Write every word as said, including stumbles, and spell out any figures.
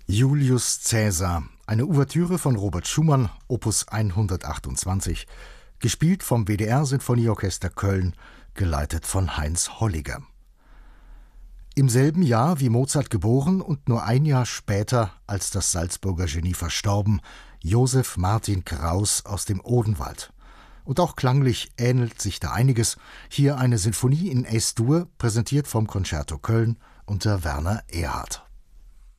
Julius Caesar, eine Ouvertüre von Robert Schumann, Opus hundertachtundzwanzig, gespielt vom W D R-Sinfonieorchester Köln, geleitet von Heinz Holliger. Im selben Jahr wie Mozart geboren und nur ein Jahr später als das Salzburger Genie verstorben, Joseph Martin Kraus aus dem Odenwald. Und auch klanglich ähnelt sich da einiges. Hier eine Sinfonie in Es-Dur, präsentiert vom Concerto Köln unter Werner Erhardt.